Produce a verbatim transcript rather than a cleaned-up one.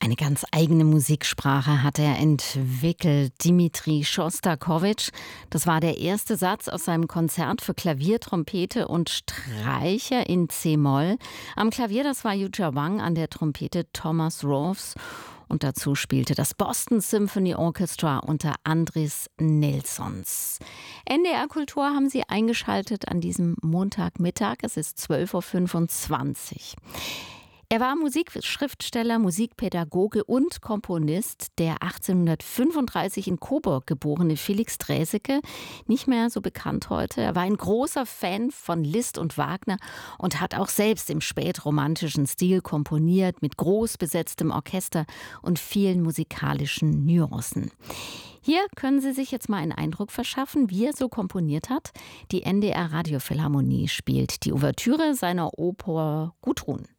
Eine ganz eigene Musiksprache hat er entwickelt, Dmitri Schostakowitsch. Das war der erste Satz aus seinem Konzert für Klavier, Trompete und Streicher in C-Moll. Am Klavier, das war Yuja Wang, an der Trompete Thomas Roves. Und dazu spielte das Boston Symphony Orchestra unter Andris Nelsons. N D R Kultur haben Sie eingeschaltet an diesem Montagmittag. Es ist zwölf Uhr fünfundzwanzig. Er war Musikschriftsteller, Musikpädagoge und Komponist. Der achtzehnhundertfünfunddreißig in Coburg geborene Felix Draeseke, nicht mehr so bekannt heute. Er war ein großer Fan von Liszt und Wagner und hat auch selbst im spätromantischen Stil komponiert, mit groß besetztem Orchester und vielen musikalischen Nuancen. Hier können Sie sich jetzt mal einen Eindruck verschaffen, wie er so komponiert hat. Die N D R Radiophilharmonie spielt die Ouvertüre seiner Oper Gudrun.